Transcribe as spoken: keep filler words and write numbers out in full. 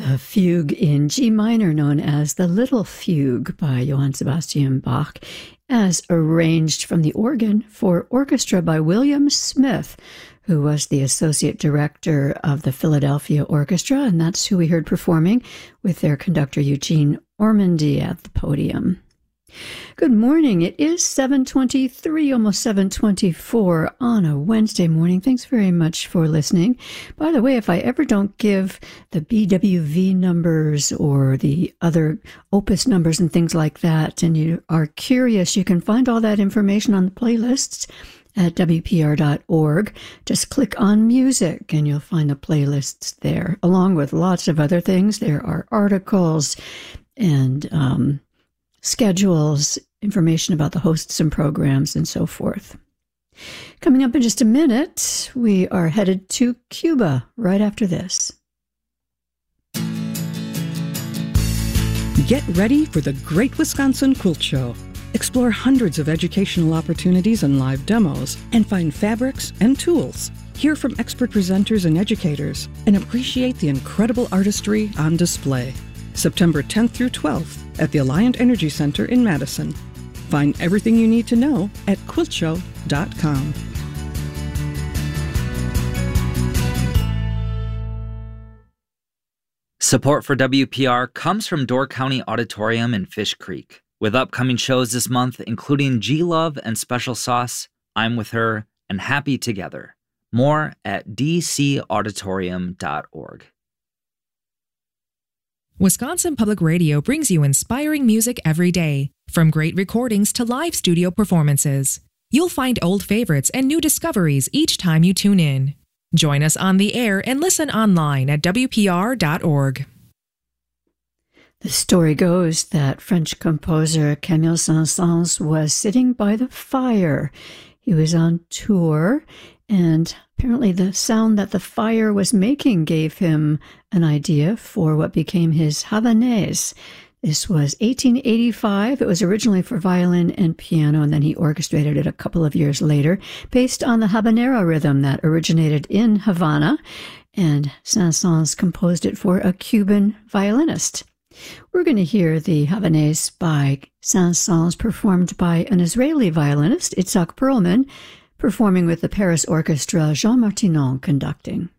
The fugue in G minor, known as the Little Fugue by Johann Sebastian Bach, as arranged from the organ for orchestra by William Smith, who was the associate director of the Philadelphia Orchestra, and that's who we heard performing with their conductor Eugene Ormandy at the podium. Good morning. It is seven twenty-three, almost seven twenty-four on a Wednesday morning. Thanks very much for listening. By the way, if I ever don't give the B W V numbers or the other Opus numbers and things like that, and you are curious, you can find all that information on the playlists at W P R dot org. Just click on music and you'll find the playlists there, along with lots of other things. There are articles and um, schedules, information about the hosts and programs, and so forth. Coming up in just a minute, we are headed to Cuba right after this. Get ready for the Great Wisconsin Quilt Show. Explore hundreds of educational opportunities and live demos, and find fabrics and tools. Hear from expert presenters and educators, and appreciate the incredible artistry on display. September tenth through twelfth at the Alliant Energy Center in Madison. Find everything you need to know at quilt show dot com. Support for W P R comes from Door County Auditorium in Fish Creek. With upcoming shows this month, including G-Love and Special Sauce, I'm With Her, and Happy Together. More at d c auditorium dot org. Wisconsin Public Radio brings you inspiring music every day, from great recordings to live studio performances. You'll find old favorites and new discoveries each time you tune in. Join us on the air and listen online at w p r dot org. The story goes that French composer Camille Saint-Saëns was sitting by the fire. He was on tour, and apparently the sound that the fire was making gave him an idea for what became his Havanaise. This was eighteen eighty-five. It was originally for violin and piano, and then he orchestrated it a couple of years later, based on the habanera rhythm that originated in Havana, and Saint-Saëns composed it for a Cuban violinist. We're going to hear the Havanaise by Saint-Saëns performed by an Israeli violinist, Itzhak Perlman, performing with the Paris Orchestra, Jean Martinon conducting.